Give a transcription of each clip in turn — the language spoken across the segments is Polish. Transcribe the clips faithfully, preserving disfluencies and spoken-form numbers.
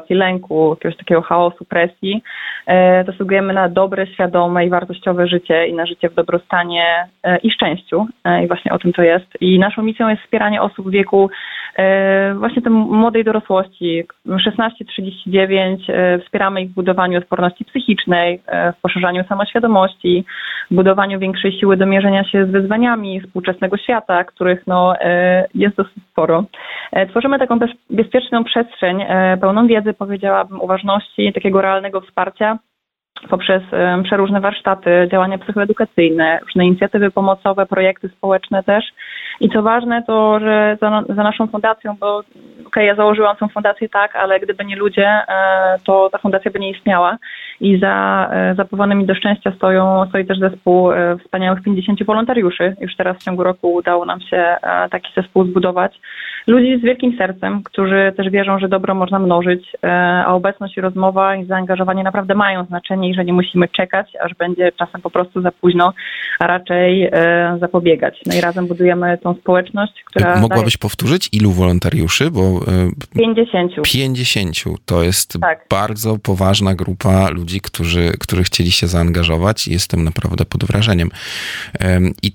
sytuacji lęku, jakiegoś takiego chaosu, presji, zasługujemy na dobre, świadome i wartościowe życie i na życie w dobrostanie i szczęściu. I właśnie o tym to jest. I naszą misją jest wspieranie osób w wieku właśnie tej młodej dorosłości, szesnaście trzydzieści dziewięć. Wspieramy ich w budowaniu odporności psychicznej, w poszerzaniu samoświadomości, w budowaniu większej siły do mierzenia się z wyzwaniami współczesnego świata, których no, jest dosyć sporo. Tworzymy taką bezpieczną przestrzeń, pełną wiedzy, powiedziałabym, uważności, takiego realnego wsparcia poprzez przeróżne warsztaty, działania psychoedukacyjne, różne inicjatywy pomocowe, projekty społeczne też. I co ważne, to że za, za naszą fundacją, bo okej, okay, ja założyłam tą fundację tak, ale gdyby nie ludzie, to ta fundacja by nie istniała. I za Zapływanymi do Szczęścia stoją, stoi też zespół wspaniałych pięćdziesięciu wolontariuszy. Już teraz w ciągu roku udało nam się taki zespół zbudować. Ludzi z wielkim sercem, którzy też wierzą, że dobro można mnożyć, a obecność i rozmowa i zaangażowanie naprawdę mają znaczenie i że nie musimy czekać, aż będzie czasem po prostu za późno, a raczej zapobiegać. No i razem budujemy tą społeczność, która... Mogłabyś daje... powtórzyć, ilu wolontariuszy? Bo pięćdziesięciu. pięćdziesięciu. To jest tak. Bardzo poważna grupa ludzi, którzy, którzy chcieli się zaangażować i jestem naprawdę pod wrażeniem. I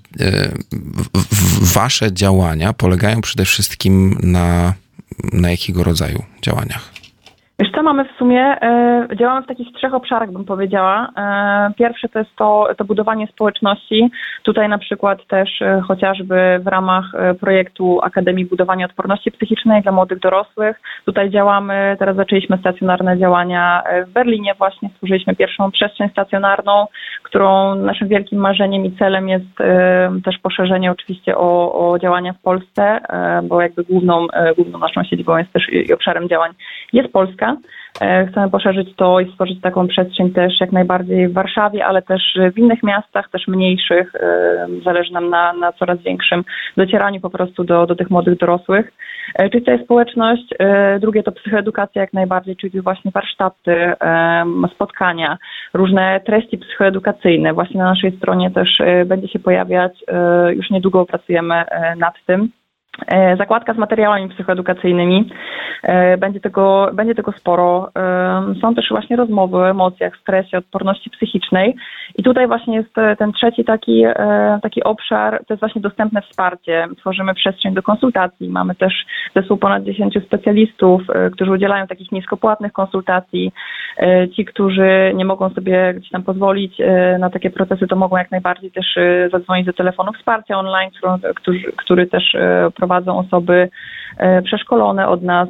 wasze działania polegają przede wszystkim na, na jakiego rodzaju działaniach? Wiesz co, mamy w sumie, e, działamy w takich trzech obszarach, bym powiedziała. E, pierwsze to jest to, to budowanie społeczności. Tutaj na przykład też e, chociażby w ramach e, projektu Akademii Budowania Odporności Psychicznej dla młodych dorosłych. Tutaj działamy, teraz zaczęliśmy stacjonarne działania w Berlinie właśnie, stworzyliśmy pierwszą przestrzeń stacjonarną, którą naszym wielkim marzeniem i celem jest e, też poszerzenie oczywiście o, o działania w Polsce, e, bo jakby główną, e, główną naszą siedzibą jest też i obszarem działań jest Polska. Chcemy poszerzyć to i stworzyć taką przestrzeń też jak najbardziej w Warszawie, ale też w innych miastach, też mniejszych. Zależy nam na, na coraz większym docieraniu po prostu do, do tych młodych dorosłych. Czyli to jest społeczność. Drugie to psychoedukacja jak najbardziej, czyli właśnie warsztaty, spotkania, różne treści psychoedukacyjne. Właśnie na naszej stronie też będzie się pojawiać. Już niedługo pracujemy nad tym. Zakładka z materiałami psychoedukacyjnymi. Będzie tego, będzie tego sporo. Są też właśnie rozmowy o emocjach, stresie, odporności psychicznej. I tutaj właśnie jest ten trzeci taki, taki obszar, to jest właśnie dostępne wsparcie. Tworzymy przestrzeń do konsultacji. Mamy też zespół ponad dziesięciu specjalistów, którzy udzielają takich niskopłatnych konsultacji. Ci, którzy nie mogą sobie gdzieś tam pozwolić na takie procesy, to mogą jak najbardziej też zadzwonić do telefonu wsparcia online, który, który też prowadzą osoby przeszkolone od nas,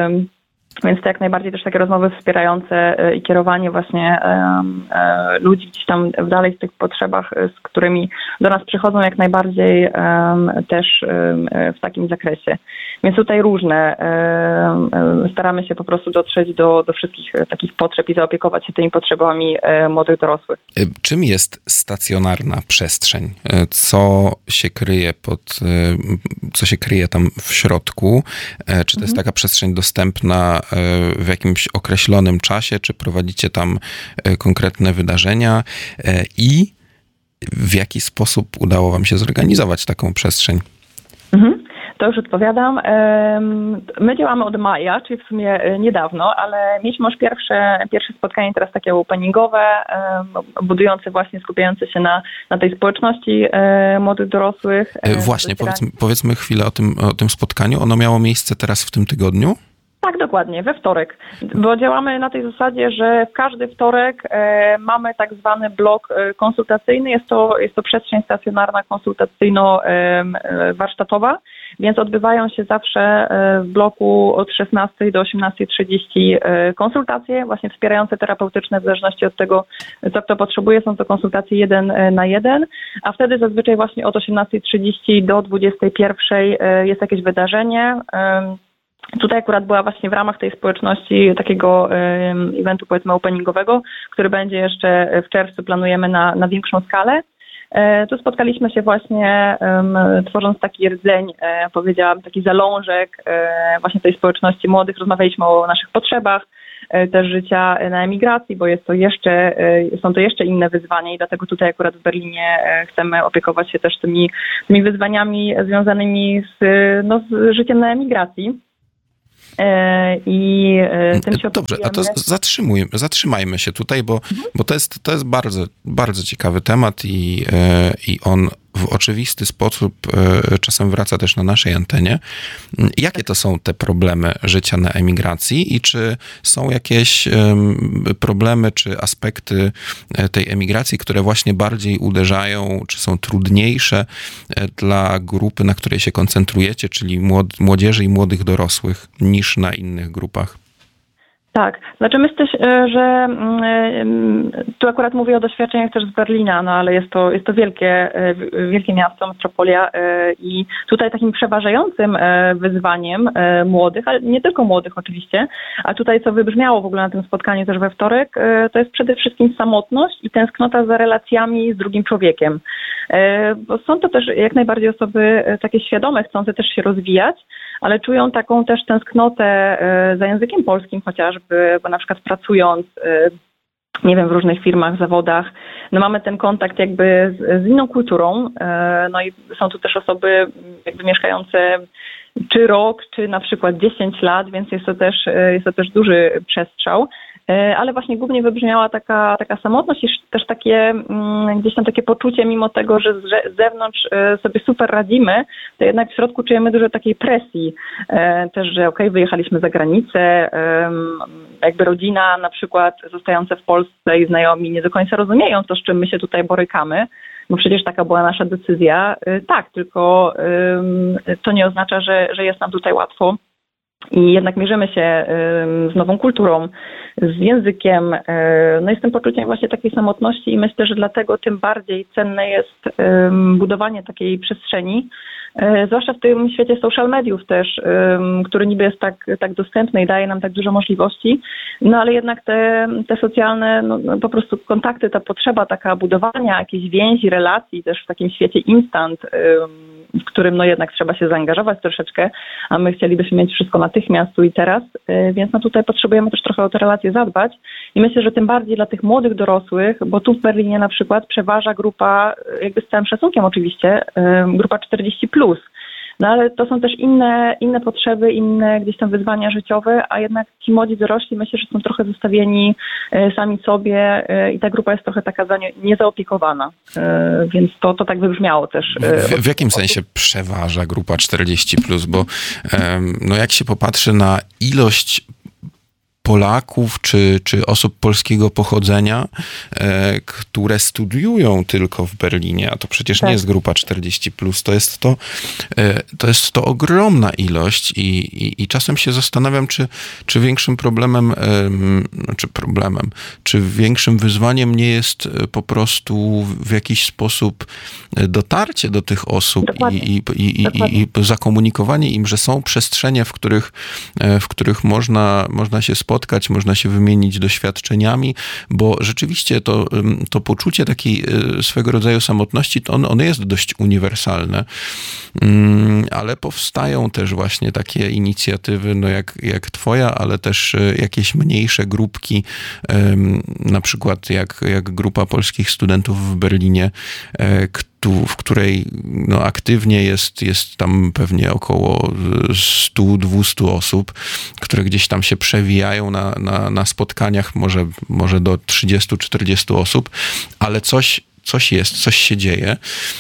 więc to jak najbardziej też takie rozmowy wspierające i kierowanie właśnie ludzi gdzieś tam dalej w tych potrzebach, z którymi do nas przychodzą, jak najbardziej też w takim zakresie. Więc tutaj różne, staramy się po prostu dotrzeć do, do wszystkich takich potrzeb i zaopiekować się tymi potrzebami młodych dorosłych. Czym jest stacjonarna przestrzeń? Co się kryje pod, co się kryje tam w środku? Czy to jest taka przestrzeń dostępna w jakimś określonym czasie, czy prowadzicie tam konkretne wydarzenia i w jaki sposób udało wam się zorganizować taką przestrzeń? Mhm. To już odpowiadam. My działamy od maja, czyli w sumie niedawno, ale mieliśmy już pierwsze, pierwsze spotkanie teraz takie openingowe, budujące właśnie, skupiające się na, na tej społeczności młodych dorosłych. Właśnie, powiedzmy, powiedzmy chwilę o tym, o tym spotkaniu. Ono miało miejsce teraz w tym tygodniu? Tak, dokładnie, we wtorek, bo działamy na tej zasadzie, że w każdy wtorek e, mamy tak zwany blok e, konsultacyjny, jest to, jest to przestrzeń stacjonarna konsultacyjno-warsztatowa, więc odbywają się zawsze e, w bloku od szesnastej do osiemnastej trzydzieści e, konsultacje, właśnie wspierające terapeutyczne w zależności od tego, co kto potrzebuje, są to konsultacje jeden na jeden, a wtedy zazwyczaj właśnie od osiemnastej trzydzieści do dwudziestej pierwszej e, jest jakieś wydarzenie. E, Tutaj akurat była właśnie w ramach tej społeczności takiego um, eventu, powiedzmy, openingowego, który będzie jeszcze w czerwcu, planujemy na, na większą skalę. E, tu spotkaliśmy się właśnie um, tworząc taki rdzeń, e, powiedziałam, taki zalążek e, właśnie tej społeczności młodych. Rozmawialiśmy o naszych potrzebach, e, też życia na emigracji, bo jest to jeszcze, e, są to jeszcze inne wyzwania i dlatego tutaj akurat w Berlinie e, chcemy opiekować się też tymi, tymi wyzwaniami związanymi z, no, z życiem na emigracji. i tym się Dobrze, a to zatrzymuj, zatrzymajmy się tutaj, bo, mhm. bo to jest, to jest bardzo, bardzo ciekawy temat i, i on w oczywisty sposób czasem wraca też na naszej antenie. Jakie to są te problemy życia na emigracji i czy są jakieś problemy czy aspekty tej emigracji, które właśnie bardziej uderzają, czy są trudniejsze dla grupy, na której się koncentrujecie, czyli młodzieży i młodych dorosłych, niż na innych grupach? Tak, znaczy myślę, że tu akurat mówię o doświadczeniach też z Berlina, no ale jest to, jest to wielkie, wielkie miasto, metropolia i tutaj takim przeważającym wyzwaniem młodych, ale nie tylko młodych oczywiście, a tutaj co wybrzmiało w ogóle na tym spotkaniu też we wtorek, to jest przede wszystkim samotność i tęsknota za relacjami z drugim człowiekiem. Bo są to też jak najbardziej osoby takie świadome, chcące też się rozwijać, ale czują taką też tęsknotę za językiem polskim chociażby, bo na przykład pracując, nie wiem, w różnych firmach, zawodach, no mamy ten kontakt jakby z, z inną kulturą, no i są tu też osoby jakby mieszkające czy rok, czy na przykład dziesięć lat, więc jest to też, jest to też duży przestrzał. Ale właśnie głównie wybrzmiała taka, taka samotność i też takie gdzieś tam takie poczucie, mimo tego, że z zewnątrz sobie super radzimy, to jednak w środku czujemy dużo takiej presji. Też, że okej, okay, wyjechaliśmy za granicę, jakby rodzina na przykład zostająca w Polsce i znajomi nie do końca rozumieją to, z czym my się tutaj borykamy, bo przecież taka była nasza decyzja. Tak, tylko to nie oznacza, że, że jest nam tutaj łatwo. I jednak mierzymy się z nową kulturą, z językiem, no i z tym poczuciem właśnie takiej samotności i myślę, że dlatego tym bardziej cenne jest budowanie takiej przestrzeni, zwłaszcza w tym świecie social mediów też, który niby jest tak, tak dostępny i daje nam tak dużo możliwości, no ale jednak te, te socjalne, no, no po prostu kontakty, ta potrzeba taka budowania jakiejś więzi, relacji też w takim świecie instant, w którym no jednak trzeba się zaangażować troszeczkę, a my chcielibyśmy mieć wszystko natychmiast tu i teraz, więc no tutaj potrzebujemy też trochę o te relacje zadbać i myślę, że tym bardziej dla tych młodych dorosłych, bo tu w Berlinie na przykład przeważa grupa, jakby z całym szacunkiem oczywiście, grupa czterdzieści plus. No ale to są też inne, inne potrzeby, inne gdzieś tam wyzwania życiowe, a jednak ci młodzi dorośli myślę, że są trochę zostawieni sami sobie i ta grupa jest trochę taka za nie, niezaopiekowana, więc to, to tak wybrzmiało też. W, w jakim sensie przeważa grupa czterdzieści plus, bo no jak się popatrzy na ilość Polaków czy, czy osób polskiego pochodzenia, e, które studiują tylko w Berlinie, a to przecież tak. nie jest grupa czterdzieści plus, to jest to, e, to jest to ogromna ilość i, i, i czasem się zastanawiam, czy, czy większym problemem, e, czy problemem, czy większym wyzwaniem nie jest po prostu w jakiś sposób dotarcie do tych osób i, i, i, i, i zakomunikowanie im, że są przestrzenie, w których, w których można, można się spotkać, można się wymienić doświadczeniami, bo rzeczywiście to, to poczucie takiej swego rodzaju samotności, to ono, ono jest dość uniwersalne, ale powstają też właśnie takie inicjatywy, no jak, jak twoja, ale też jakieś mniejsze grupki, na przykład jak, jak grupa polskich studentów w Berlinie, tu, w której no, aktywnie jest, jest tam pewnie około sto do dwustu osób, które gdzieś tam się przewijają na, na, na spotkaniach, może, może do trzydziestu czterdziestu osób, ale coś Coś jest, coś się dzieje.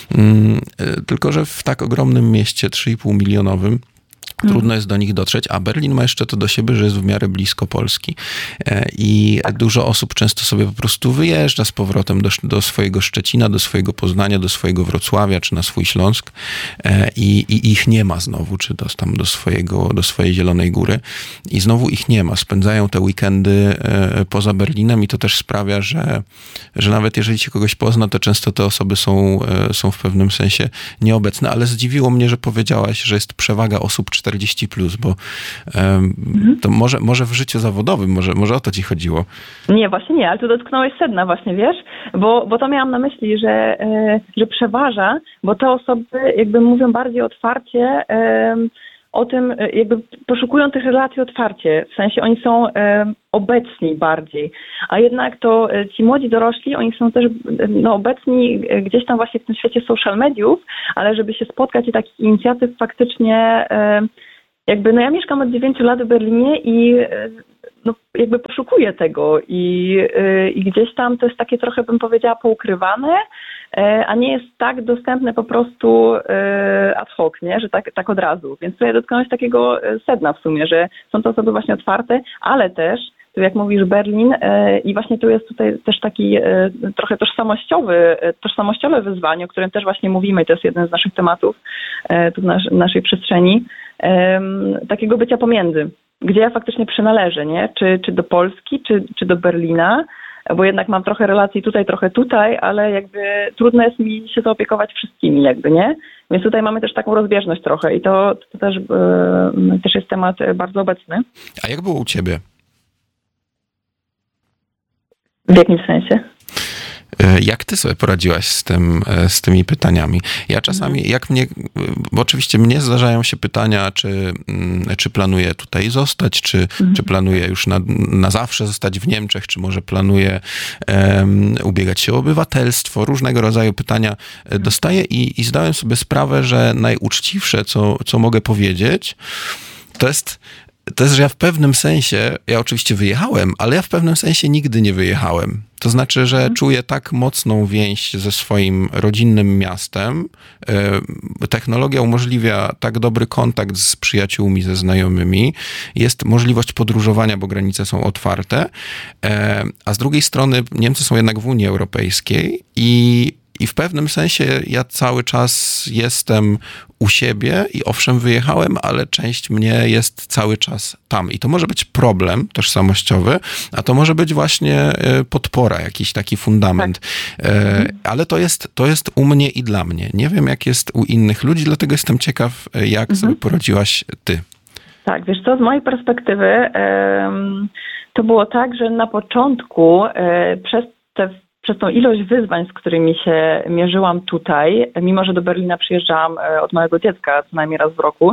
Tylko że w tak ogromnym mieście, trzy i pół milionowym, trudno jest do nich dotrzeć, a Berlin ma jeszcze to do siebie, że jest w miarę blisko Polski. I dużo osób często sobie po prostu wyjeżdża z powrotem do, do swojego Szczecina, do swojego Poznania, do swojego Wrocławia, czy na swój Śląsk i, i ich nie ma znowu, czy do, tam do, swojego, do swojej Zielonej Góry. I znowu ich nie ma. Spędzają te weekendy poza Berlinem i to też sprawia, że, że nawet jeżeli się kogoś pozna, to często te osoby są, są w pewnym sensie nieobecne, ale zdziwiło mnie, że powiedziałaś, że jest przewaga osób czterdzieści plus, bo um, mhm. to może, może w życiu zawodowym, może, może o to ci chodziło. Nie, właśnie nie, ale tu dotknąłeś sedna właśnie, wiesz, bo, bo to miałam na myśli, że, że przeważa, bo te osoby jakby mówią bardziej otwarcie um, o tym, jakby poszukują tych relacji otwarcie, w sensie oni są um, obecni bardziej, a jednak to ci młodzi dorośli, oni są też no, obecni gdzieś tam właśnie w tym świecie social mediów, ale żeby się spotkać i takich inicjatyw faktycznie um, jakby no ja mieszkam od dziewięciu lat w Berlinie i no jakby poszukuję tego i, i gdzieś tam to jest takie trochę, bym powiedziała, poukrywane, a nie jest tak dostępne po prostu ad hoc, nie? Że tak, tak od razu. Więc tutaj dotknąłeś takiego sedna w sumie, że są to osoby właśnie otwarte, ale też, tu jak mówisz, Berlin i właśnie tu jest tutaj też taki trochę tożsamościowy, tożsamościowe wyzwanie, o którym też właśnie mówimy, to jest jeden z naszych tematów tu w nas, naszej przestrzeni, takiego bycia pomiędzy, gdzie ja faktycznie przynależę, nie? Czy, czy do Polski, czy, czy do Berlina, bo jednak mam trochę relacji tutaj, trochę tutaj, ale jakby trudno jest mi się zaopiekować wszystkimi jakby, nie? Więc tutaj mamy też taką rozbieżność trochę i to, to też, yy, też jest temat bardzo obecny. A jak było u ciebie? W jakim sensie? Jak ty sobie poradziłaś z tym, z tymi pytaniami? Ja czasami, jak mnie, bo oczywiście mnie zdarzają się pytania, czy, czy planuję tutaj zostać, czy, mhm. czy planuję już na, na zawsze zostać w Niemczech, czy może planuję um, ubiegać się o obywatelstwo. Różnego rodzaju pytania dostaję i, i zdałem sobie sprawę, że najuczciwsze, co, co mogę powiedzieć, to jest To jest, że ja w pewnym sensie, ja oczywiście wyjechałem, ale ja w pewnym sensie nigdy nie wyjechałem. To znaczy, że hmm. czuję tak mocną więź ze swoim rodzinnym miastem. Technologia umożliwia tak dobry kontakt z przyjaciółmi, ze znajomymi. Jest możliwość podróżowania, bo granice są otwarte. A z drugiej strony Niemcy są jednak w Unii Europejskiej i I w pewnym sensie ja cały czas jestem u siebie i owszem wyjechałem, ale część mnie jest cały czas tam. I to może być problem tożsamościowy, a to może być właśnie podpora, jakiś taki fundament. Tak. Ale to jest, to jest u mnie i dla mnie. Nie wiem, jak jest u innych ludzi, dlatego jestem ciekaw, jak mhm. sobie poradziłaś ty. Tak, wiesz co, z mojej perspektywy to było tak, że na początku przez te Przez tą ilość wyzwań, z którymi się mierzyłam tutaj, mimo że do Berlina przyjeżdżałam od małego dziecka, co najmniej raz w roku,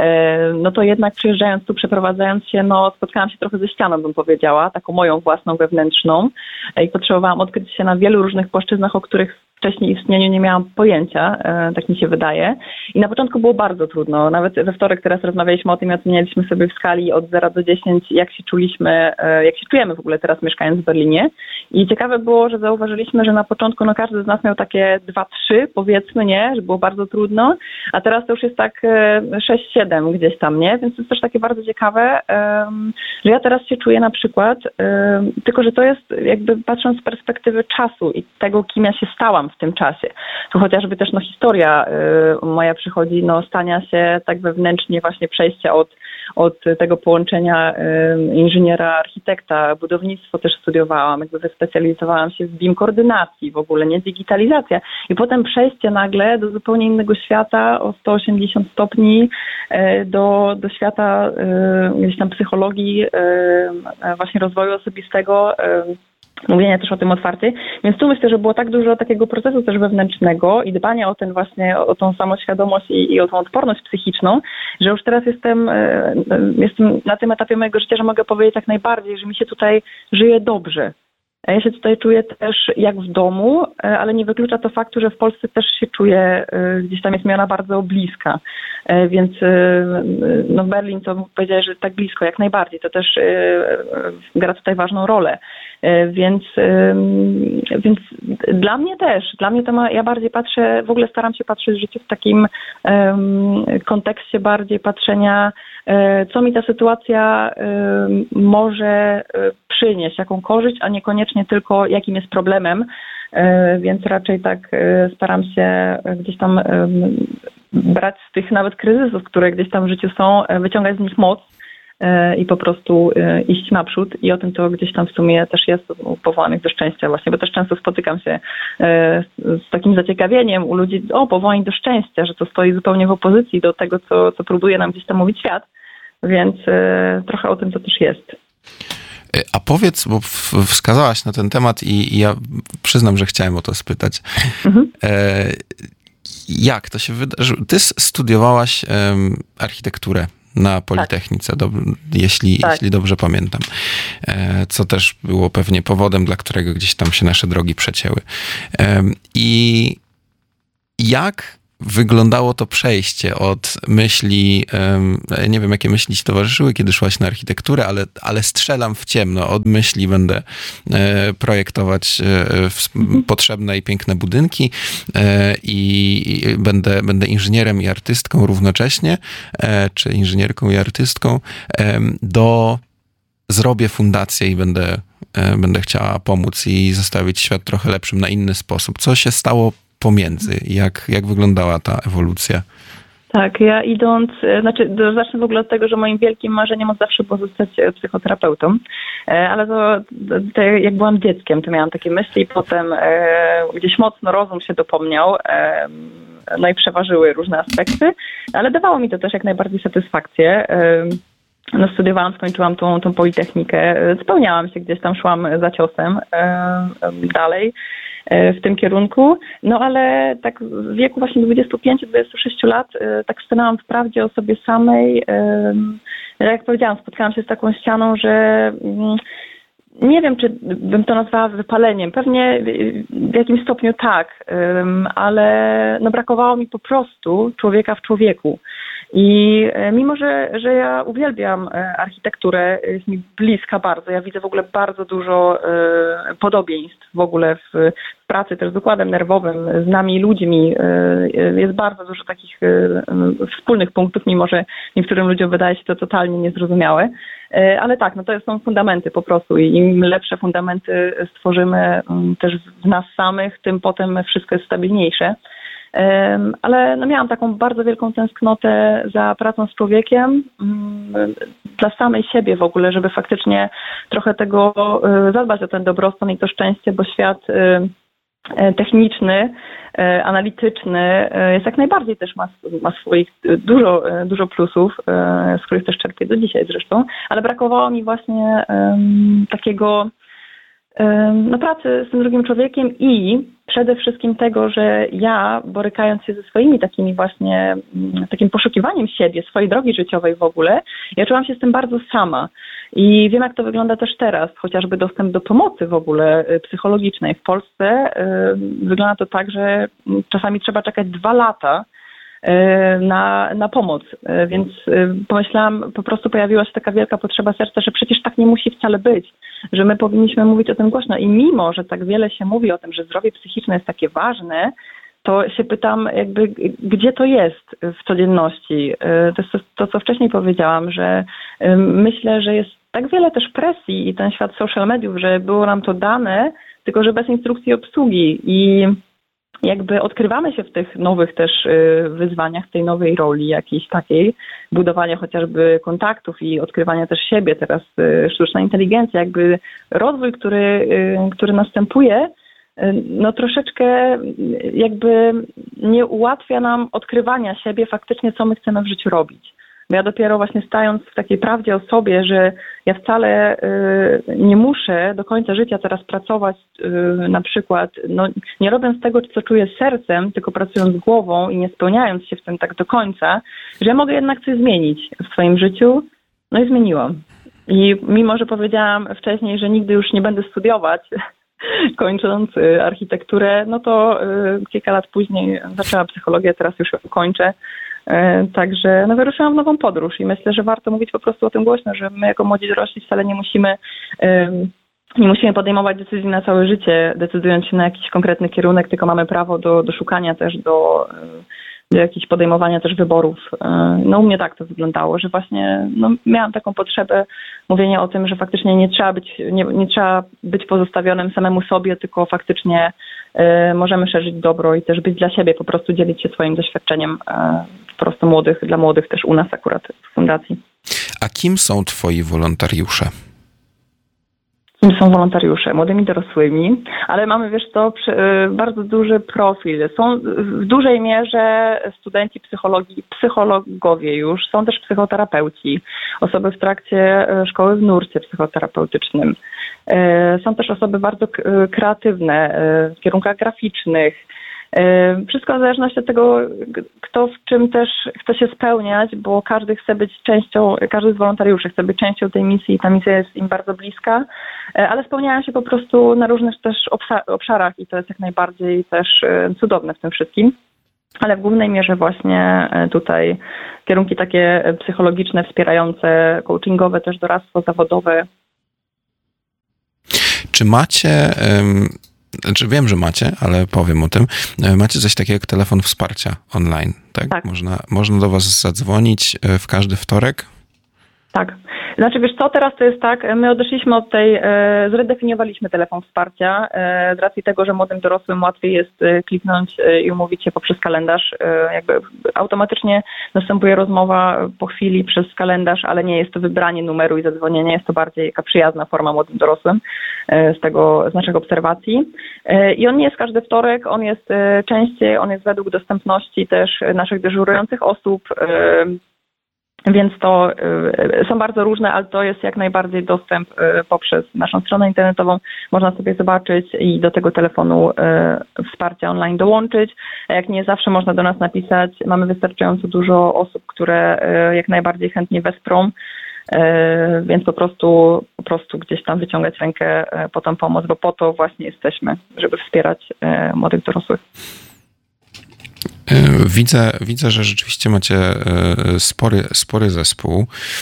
no to jednak przyjeżdżając tu, przeprowadzając się, no spotkałam się trochę ze ścianą, bym powiedziała, taką moją własną, wewnętrzną i potrzebowałam odkryć się na wielu różnych płaszczyznach, o których wcześniej istnieniu nie miałam pojęcia, tak mi się wydaje. I na początku było bardzo trudno. Nawet we wtorek teraz rozmawialiśmy o tym i ocenialiśmy sobie w skali od zera do dziesięciu, jak się czuliśmy, jak się czujemy w ogóle teraz mieszkając w Berlinie. I ciekawe było, że zauważyliśmy, że na początku no każdy z nas miał takie dwa trzy, powiedzmy, nie, że było bardzo trudno, a teraz to już jest tak sześć siedem gdzieś tam, nie? Więc to jest też takie bardzo ciekawe, że ja teraz się czuję na przykład, tylko że to jest jakby patrząc z perspektywy czasu i tego, kim ja się stałam w tym czasie. Tu chociażby też no historia y, moja przychodzi, no stania się tak wewnętrznie, właśnie przejścia od, od tego połączenia y, inżyniera, architekta, budownictwo też studiowałam, jakby wyspecjalizowałam się w B I M koordynacji, w ogóle nie digitalizacja i potem przejście nagle do zupełnie innego świata o sto osiemdziesiąt stopni y, do, do świata y, gdzieś tam psychologii, y, właśnie rozwoju osobistego, y, mówienia też o tym otwarcie, więc tu myślę, że było tak dużo takiego procesu też wewnętrznego i dbania o ten właśnie, o tą samoświadomość i, i o tą odporność psychiczną, że już teraz jestem, jestem na tym etapie mojego życia, że mogę powiedzieć jak najbardziej, że mi się tutaj żyje dobrze. Ja się tutaj czuję też jak w domu, ale nie wyklucza to faktu, że w Polsce też się czuję, gdzieś tam jest mi ona bardzo bliska. Więc no Berlin, to powiedziałeś, że tak blisko, jak najbardziej. To też gra tutaj ważną rolę. Więc, więc dla mnie też, dla mnie to ma, ja bardziej patrzę, w ogóle staram się patrzeć w życiu w takim um, kontekście bardziej patrzenia, co mi ta sytuacja um, może przynieść, jaką korzyść, a niekoniecznie tylko jakim jest problemem, więc raczej tak staram się gdzieś tam brać z tych nawet kryzysów, które gdzieś tam w życiu są, wyciągać z nich moc i po prostu iść naprzód i o tym to gdzieś tam w sumie też jest powołanych do szczęścia właśnie, bo też często spotykam się z takim zaciekawieniem u ludzi, o powołanie do szczęścia, że to stoi zupełnie w opozycji do tego, co, co próbuje nam gdzieś tam mówić świat, więc trochę o tym to też jest. A powiedz, bo wskazałaś na ten temat i, i ja przyznam, że chciałem o to spytać. Mhm. E, jak to się wydarzyło? Ty studiowałaś um, architekturę na Politechnice, tak. do, jeśli, tak. jeśli dobrze pamiętam. E, co też było pewnie powodem, dla którego gdzieś tam się nasze drogi przecięły. E, I jak wyglądało to przejście od myśli, nie wiem jakie myśli ci towarzyszyły, kiedy szłaś na architekturę, ale, ale strzelam w ciemno, od myśli będę projektować potrzebne i piękne budynki i będę, będę inżynierem i artystką równocześnie, czy inżynierką i artystką, do zrobię fundację i będę, będę chciała pomóc i zostawić świat trochę lepszym na inny sposób. Co się stało pomiędzy? Jak, jak wyglądała ta ewolucja? Tak, ja idąc, znaczy zacznę w ogóle od tego, że moim wielkim marzeniem od zawsze było zostać psychoterapeutą, ale to, to jak byłam dzieckiem, to miałam takie myśli i potem e, gdzieś mocno rozum się dopomniał, e, no i przeważyły różne aspekty, ale dawało mi to też jak najbardziej satysfakcję. E, no studiowałam, skończyłam tą, tą politechnikę, spełniałam się gdzieś tam, szłam za ciosem e, dalej w tym kierunku, no ale tak w wieku właśnie dwudziestu pięciu do dwudziestu sześciu lat tak stanęłam w prawdzie o sobie samej. Jak powiedziałam, spotkałam się z taką ścianą, że nie wiem, czy bym to nazwała wypaleniem. Pewnie w jakimś stopniu tak, ale no brakowało mi po prostu człowieka w człowieku. I mimo, że, że ja uwielbiam architekturę, jest mi bliska bardzo, ja widzę w ogóle bardzo dużo podobieństw w ogóle w pracy też z układem nerwowym, z nami ludźmi, jest bardzo dużo takich wspólnych punktów, mimo że niektórym ludziom wydaje się to totalnie niezrozumiałe. Ale tak, no to są fundamenty po prostu i im lepsze fundamenty stworzymy też w nas samych, tym potem wszystko jest stabilniejsze. Ale no miałam taką bardzo wielką tęsknotę za pracą z człowiekiem, dla samej siebie w ogóle, żeby faktycznie trochę tego zadbać o ten dobrostan i to szczęście, bo świat techniczny, analityczny jest jak najbardziej też ma, ma swoich dużo, dużo plusów, z których też czerpię do dzisiaj zresztą, ale brakowało mi właśnie um, takiego um, no, pracy z tym drugim człowiekiem i przede wszystkim tego, że ja, borykając się ze swoimi takimi właśnie, takim poszukiwaniem siebie, swojej drogi życiowej w ogóle, ja czułam się z tym bardzo sama. I wiem, jak to wygląda też teraz, chociażby dostęp do pomocy w ogóle psychologicznej. W Polsce wygląda to tak, że czasami trzeba czekać dwa lata na, na pomoc, więc pomyślałam, po prostu pojawiła się taka wielka potrzeba serca, że przecież tak nie musi wcale być, że my powinniśmy mówić o tym głośno i mimo, że tak wiele się mówi o tym, że zdrowie psychiczne jest takie ważne, to się pytam jakby, gdzie to jest w codzienności. To jest to, to co wcześniej powiedziałam, że myślę, że jest tak wiele też presji i ten świat social mediów, że było nam to dane, tylko że bez instrukcji obsługi i jakby odkrywamy się w tych nowych też wyzwaniach, w tej nowej roli jakiejś takiej, budowania chociażby kontaktów i odkrywania też siebie, teraz sztuczna inteligencja, jakby rozwój, który, który następuje, no troszeczkę jakby nie ułatwia nam odkrywania siebie faktycznie, co my chcemy w życiu robić. Bo ja dopiero właśnie stając w takiej prawdzie o sobie, że ja wcale y, nie muszę do końca życia teraz pracować y, na przykład, no, nie robiąc tego, co czuję sercem, tylko pracując głową i nie spełniając się w tym tak do końca, że ja mogę jednak coś zmienić w swoim życiu, no i zmieniłam. I mimo, że powiedziałam wcześniej, że nigdy już nie będę studiować, kończąc y, architekturę, no to y, kilka lat później zaczęłam psychologię, teraz już ją kończę. Także no, wyruszyłam w nową podróż i myślę, że warto mówić po prostu o tym głośno, że my jako młodzi dorośli wcale nie musimy, nie musimy podejmować decyzji na całe życie, decydując się na jakiś konkretny kierunek, tylko mamy prawo do, do szukania też, do, do jakichś podejmowania też wyborów. No u mnie tak to wyglądało, że właśnie no, miałam taką potrzebę mówienia o tym, że faktycznie nie trzeba być, nie, nie trzeba być pozostawionym samemu sobie, tylko faktycznie y, możemy szerzyć dobro i też być dla siebie, po prostu dzielić się swoim doświadczeniem y, po prostu młodych, dla młodych też u nas akurat w fundacji. A kim są twoi wolontariusze? Kim są wolontariusze? Młodymi dorosłymi, ale mamy, wiesz co, bardzo duży profil. Są w dużej mierze studenci psychologii, psychologowie już, są też psychoterapeuci, osoby w trakcie szkoły w nurcie psychoterapeutycznym. Są też osoby bardzo kreatywne w kierunkach graficznych. Wszystko w zależności od tego, kto w czym też chce się spełniać, bo każdy chce być częścią, każdy z wolontariuszy chce być częścią tej misji i ta misja jest im bardzo bliska, ale spełniają się po prostu na różnych też obszarach i to jest jak najbardziej też cudowne w tym wszystkim. ale w głównej mierze właśnie tutaj kierunki takie psychologiczne, wspierające, coachingowe, też doradztwo zawodowe. Czy macie, znaczy wiem, że macie, ale powiem o tym, macie coś takiego jak telefon wsparcia online, tak? Tak. Można, można do was zadzwonić w każdy wtorek? Tak. Znaczy wiesz co, teraz to jest tak, my odeszliśmy od tej, e, zredefiniowaliśmy telefon wsparcia e, z racji tego, że młodym dorosłym łatwiej jest e, kliknąć e, i umówić się poprzez kalendarz. E, jakby automatycznie następuje rozmowa po chwili przez kalendarz, ale nie jest to wybranie numeru i zadzwonienie, jest to bardziej taka przyjazna forma młodym dorosłym e, z tego, z naszych obserwacji. E, I on nie jest każdy wtorek, on jest e, częściej, on jest według dostępności też naszych dyżurujących osób, e, Więc to y, są bardzo różne, ale to jest jak najbardziej dostęp y, poprzez naszą stronę internetową. Można sobie zobaczyć i do tego telefonu y, wsparcia online dołączyć. A jak nie zawsze można do nas napisać. Mamy wystarczająco dużo osób, które y, jak najbardziej chętnie wesprą, y, więc po prostu, po prostu gdzieś tam wyciągać rękę y, po tą pomoc, bo po to właśnie jesteśmy, żeby wspierać y, młodych dorosłych. Widzę, widzę, że rzeczywiście macie spory, spory zespół.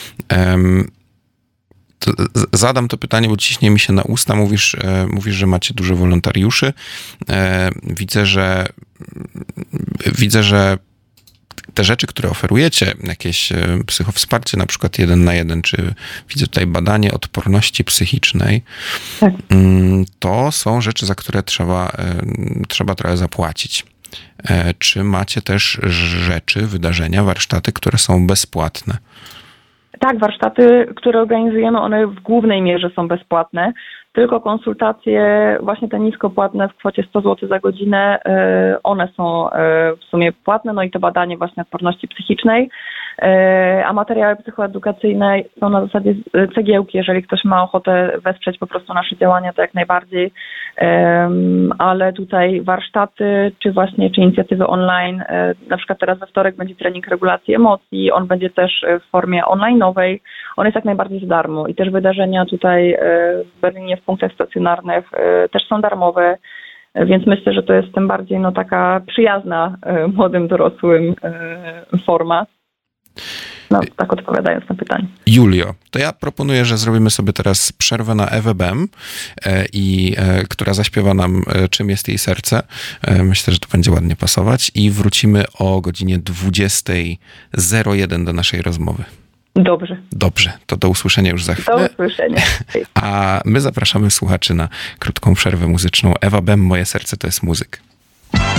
To zadam to pytanie, bo ciśnie mi się na usta. Mówisz, mówisz, że macie dużo wolontariuszy. Widzę, że widzę, że te rzeczy, które oferujecie, jakieś psychowsparcie, na przykład jeden na jeden, czy widzę tutaj badanie odporności psychicznej, tak. To są rzeczy, za które trzeba, trzeba trochę zapłacić. Czy macie też rzeczy, wydarzenia, warsztaty, które są bezpłatne? Tak, warsztaty, które organizujemy, one w głównej mierze są bezpłatne. Tylko konsultacje, właśnie te niskopłatne w kwocie sto złotych za godzinę, one są w sumie płatne, no i to badanie właśnie odporności psychicznej, a materiały psychoedukacyjne są na zasadzie cegiełki, jeżeli ktoś ma ochotę wesprzeć po prostu nasze działania, to jak najbardziej, ale tutaj warsztaty, czy właśnie, czy inicjatywy online, na przykład teraz we wtorek będzie trening regulacji emocji, on będzie też w formie online'owej, on jest jak najbardziej za darmo i też wydarzenia tutaj w Berlinie w punktach stacjonarnych też są darmowe, więc myślę, że to jest tym bardziej no, taka przyjazna młodym dorosłym forma. No, tak odpowiadając na pytanie. Julio, to ja proponuję, że zrobimy sobie teraz przerwę na Ewę Bem, i, która zaśpiewa nam Czym jest jej serce. Myślę, że to będzie ładnie pasować i wrócimy o godzinie dwudziesta zero jeden do naszej rozmowy. Dobrze. Dobrze, to do usłyszenia już za chwilę. Do usłyszenia. A my zapraszamy słuchaczy na krótką przerwę muzyczną. Ewa Bem, Moje serce to jest muzyk.